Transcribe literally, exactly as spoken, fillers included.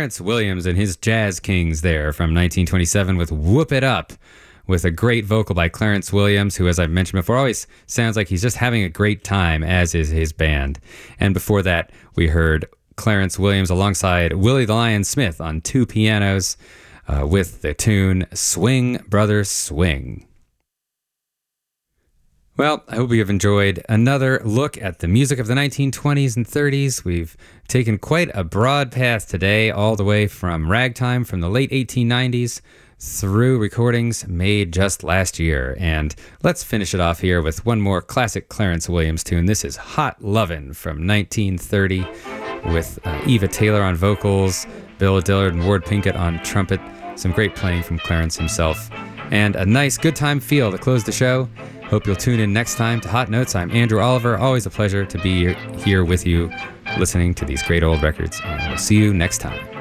Clarence Williams and his Jazz Kings there from nineteen twenty-seven with Whoop It Up, with a great vocal by Clarence Williams, who, as I've mentioned before, always sounds like he's just having a great time, as is his band. And before that, we heard Clarence Williams alongside Willie the Lion Smith on two pianos uh, with the tune Swing, Brother, Swing. Well, I hope you have enjoyed another look at the music of the nineteen twenties and thirties. We've taken quite a broad path today, all the way from ragtime from the late eighteen nineties through recordings made just last year. And let's finish it off here with one more classic Clarence Williams tune. This is Hot Lovin' from nineteen thirty with uh, Eva Taylor on vocals, Bill Dillard and Ward Pinkett on trumpet. Some great playing from Clarence himself. And a nice good time feel to close the show. Hope you'll tune in next time to Hot Notes. I'm Andrew Oliver. Always a pleasure to be here with you listening to these great old records. And we'll see you next time.